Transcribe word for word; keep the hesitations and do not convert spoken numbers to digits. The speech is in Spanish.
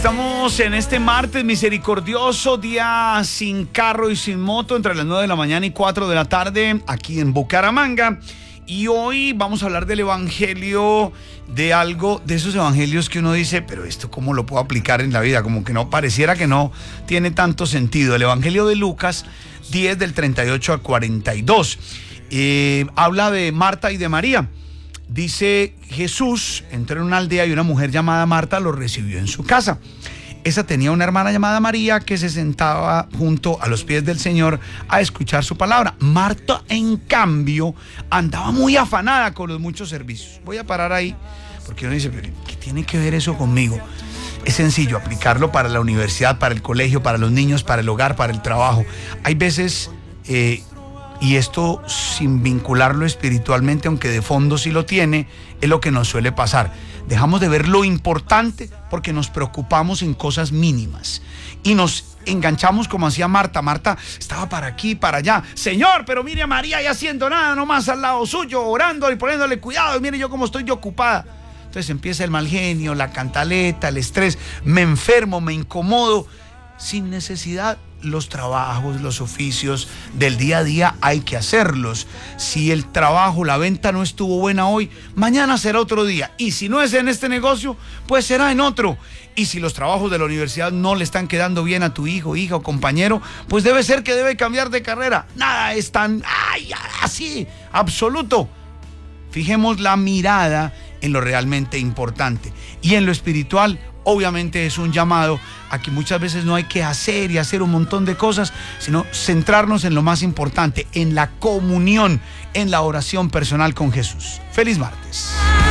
Estamos en este martes misericordioso, día sin carro y sin moto, entre las nueve de la mañana y cuatro de la tarde, aquí en Bucaramanga. Y hoy vamos a hablar del evangelio, de algo, de esos evangelios que uno dice, pero esto cómo lo puedo aplicar en la vida, como que no, pareciera que no tiene tanto sentido. El evangelio de Lucas diez del treinta y ocho al cuarenta y dos, eh, habla de Marta y de María. Dice: Jesús entró en una aldea y una mujer llamada Marta lo recibió en su casa. Esa tenía una hermana llamada María que se sentaba junto a los pies del Señor a escuchar su palabra. Marta, en cambio, andaba muy afanada con los muchos servicios. Voy a parar ahí porque uno dice, pero ¿qué tiene que ver eso conmigo? Es sencillo aplicarlo para la universidad, para el colegio, para los niños, para el hogar, para el trabajo. Hay veces... Eh, Y esto sin vincularlo espiritualmente, aunque de fondo sí lo tiene, es lo que nos suele pasar. Dejamos de ver lo importante porque nos preocupamos en cosas mínimas. Y nos enganchamos como hacía Marta. Marta estaba para aquí, para allá. Señor, pero mire a María ya haciendo nada, nomás al lado suyo, orando y poniéndole cuidado. Y mire yo cómo estoy yo ocupada. Entonces empieza el mal genio, la cantaleta, el estrés. Me enfermo, me incomodo. Sin necesidad. Los trabajos, los oficios del día a día hay que hacerlos. Si el trabajo, la venta no estuvo buena hoy, mañana será otro día. Y si no es en este negocio, pues será en otro. Y si los trabajos de la universidad no le están quedando bien a tu hijo, hija o compañero, pues debe ser que debe cambiar de carrera. Nada es tan ay, así, absoluto. Fijemos la mirada en lo realmente importante. Y en lo espiritual, obviamente es un llamado a que muchas veces no hay que hacer y hacer un montón de cosas, sino centrarnos en lo más importante, en la comunión, en la oración personal con Jesús. Feliz martes.